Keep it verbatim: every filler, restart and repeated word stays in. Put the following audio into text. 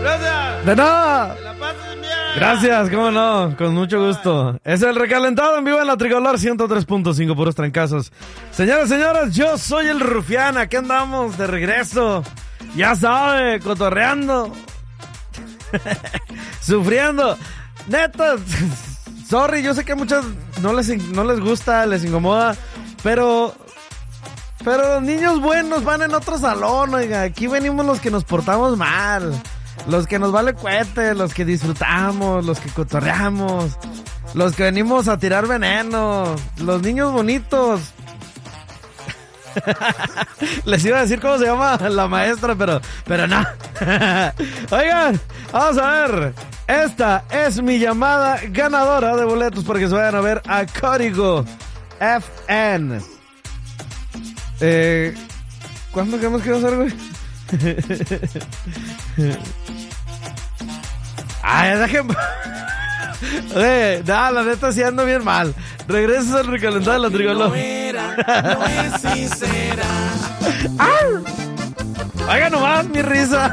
Gracias. De nada. Que la pases bien. Gracias, cómo no, con mucho gusto. Es el recalentado en vivo en la Tricolor ciento tres punto cinco, puros trancazos. Señoras y señores, yo soy el Rufián, aquí andamos de regreso. Ya sabe, cotorreando. Sufriendo. Neta, sorry, yo sé que a muchas no les, no les gusta, les incomoda, pero... Pero los niños buenos van en otro salón, oiga. Aquí venimos los que nos portamos mal. Los que nos vale cohete, los que disfrutamos, los que cotorreamos, los que venimos a tirar veneno, los niños bonitos. Les iba a decir cómo se llama la maestra, pero, pero no. Oigan, vamos a ver. Esta es mi llamada ganadora de boletos para que se vayan a ver a Código F N. Eh, ¿Cuándo quedamos que iba a hacer, güey? Ay, déjenme. Oye, no, la neta sí ando bien mal. Regresas al recalentado de la Tricolor. No era, no es sincera. ¡Ay! Oiga nomás mi risa.